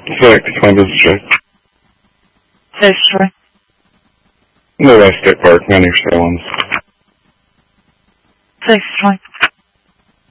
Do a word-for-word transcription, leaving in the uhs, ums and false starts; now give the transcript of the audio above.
Select Columbus check. X-ray. The West State Park, Manny Salons. X-ray.